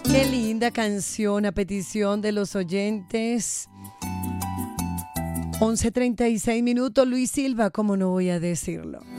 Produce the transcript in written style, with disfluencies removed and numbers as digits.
Qué linda canción a petición de los oyentes. 11:36 minutos. Luis Silva, ¿cómo no voy a decirlo?